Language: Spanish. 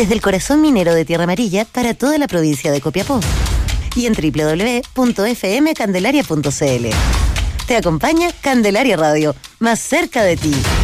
desde el corazón minero de Tierra Amarilla para toda la provincia de Copiapó. Y en www.fmcandelaria.cl. Te acompaña Candelaria Radio, más cerca de ti.